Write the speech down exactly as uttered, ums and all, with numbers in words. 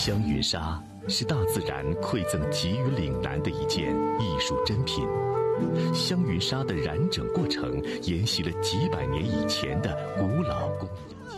香云纱是大自然馈赠给予岭南的一件艺术珍品。香云纱的染整过程沿袭了几百年以前的古老工艺。